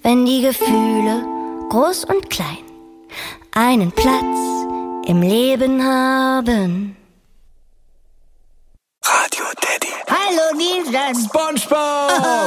wenn die Gefühle, groß und klein, einen Platz im Leben haben. Radio Teddy. Hallo Nilsson. SpongeBob!